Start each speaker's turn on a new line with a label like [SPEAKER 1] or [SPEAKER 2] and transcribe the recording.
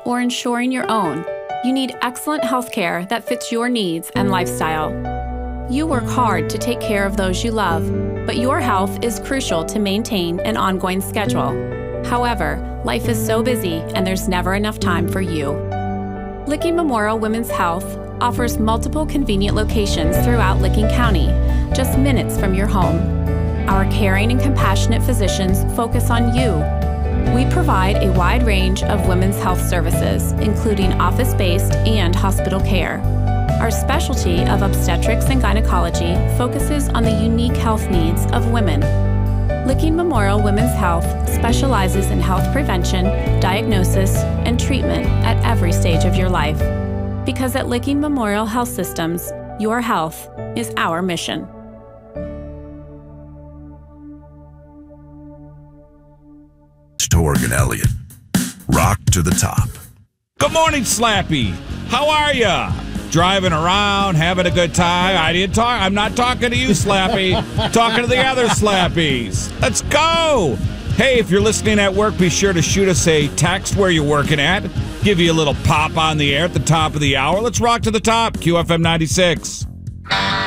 [SPEAKER 1] or ensuring your own, you need excellent health care that fits your needs and lifestyle. You work hard to take care of those you love, but your health is crucial to maintain an ongoing schedule. However, life is so busy and there's never enough time for you. Licking Memorial Women's Health offers multiple convenient locations throughout Licking County, just minutes from your home. Our caring and compassionate physicians focus on you. We provide a wide range of women's health services, including office-based and hospital care. Our specialty of obstetrics and gynecology focuses on the unique health needs of women. Licking Memorial Women's Health specializes in health prevention, diagnosis, and treatment at every stage of your life. Because at Licking Memorial Health Systems, your health is our mission.
[SPEAKER 2] Torg and Elliott. Rock to the top.
[SPEAKER 3] Good morning, Slappy. How are ya? Driving around, having a good time. I'm not talking to you, Slappy. Talking to the other Slappies. Let's go. Hey, if you're listening at work, be sure to shoot us a text where you're working at. Give you a little pop on the air at the top of the hour. Let's rock to the top. QFM 96.